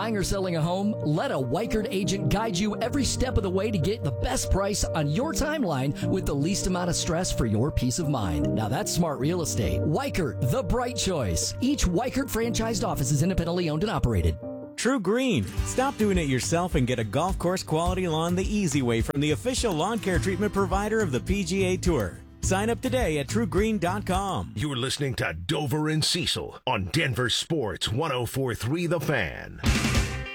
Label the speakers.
Speaker 1: buying or selling a home? Let a Weichert agent guide you every step of the way to get the best price on your timeline with the least amount of stress for your peace of mind. Now that's smart real estate. Weichert, the bright choice. Each Weichert franchised office is independently owned and operated.
Speaker 2: True Green. Stop doing it yourself and get a golf course quality lawn the easy way from the official lawn care treatment provider of the PGA Tour. Sign up today at TrueGreen.com.
Speaker 3: You're listening to Dover and Cecil on Denver Sports 104.3 The Fan.